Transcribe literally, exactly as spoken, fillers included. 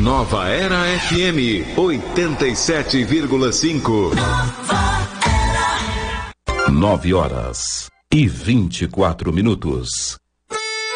Nova Era F M oitenta e sete vírgula cinco. Nove horas e vinte e quatro minutos.